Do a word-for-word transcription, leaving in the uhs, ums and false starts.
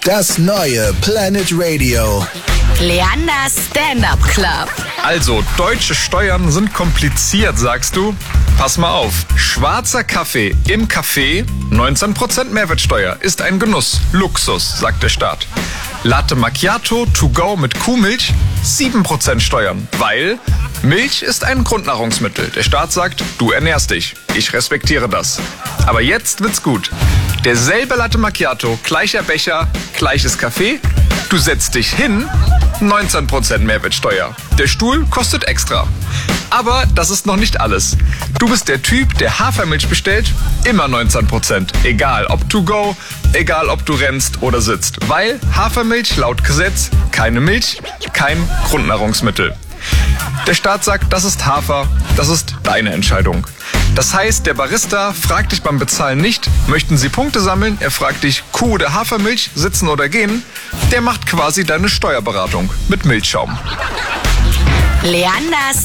Das neue Planet Radio. Leanders Stand-Up Club. Also, deutsche Steuern sind kompliziert, sagst du? Pass mal auf. Schwarzer Kaffee im Café, neunzehn Prozent Mehrwertsteuer, ist ein Genuss, Luxus, sagt der Staat. Latte Macchiato to go mit Kuhmilch, sieben Prozent Steuern, weil Milch ist ein Grundnahrungsmittel. Der Staat sagt, du ernährst dich. Ich respektiere das. Aber jetzt wird's gut. Derselbe Latte Macchiato, gleicher Becher, gleiches Kaffee. Du setzt dich hin, neunzehn Prozent Mehrwertsteuer. Der Stuhl kostet extra. Aber das ist noch nicht alles. Du bist der Typ, der Hafermilch bestellt, immer neunzehn Prozent. Egal ob to go, egal ob du rennst oder sitzt. Weil Hafermilch laut Gesetz keine Milch, kein Grundnahrungsmittel. Der Staat sagt, das ist Hafer, das ist deine Entscheidung. Das heißt, der Barista fragt dich beim Bezahlen nicht, möchten Sie Punkte sammeln? Er fragt dich, Kuh oder Hafermilch, sitzen oder gehen? Der macht quasi deine Steuerberatung mit Milchschaum. Leanders